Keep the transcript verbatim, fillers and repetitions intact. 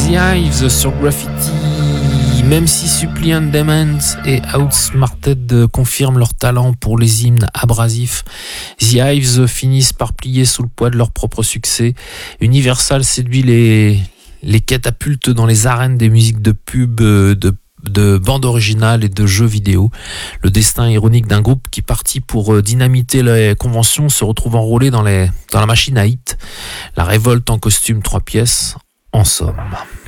The Hives sur Graffiti. Même si Suppliant Dement et Outsmarted confirment leur talent pour les hymnes abrasifs, The Hives finissent par plier sous le poids de leur propre succès. Universal séduit les, les catapultes dans les arènes des musiques de pub, de de bandes originales et de jeux vidéo. Le destin ironique d'un groupe qui partit pour dynamiter les conventions se retrouve enrôlé dans, les, dans la machine à hit. La révolte en costume trois pièces, en somme.